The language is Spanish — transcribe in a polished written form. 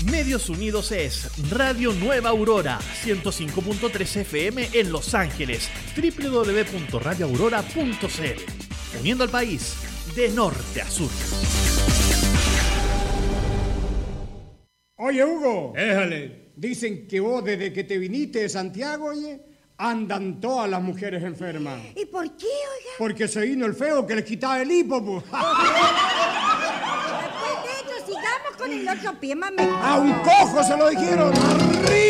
Medios Unidos es Radio Nueva Aurora, 105.3 FM en Los Ángeles, www.radioaurora.cl, uniendo al país de norte a sur. Oye, Hugo. Déjale. Dicen que vos desde que te viniste de Santiago, oye, andan todas las mujeres enfermas. ¿Y por qué, oiga? Porque se vino el feo que les quitaba el hipo, pues. Después de esto, sigamos con el otro pie, mami. A un cojo se lo dijeron. ¡Arriba!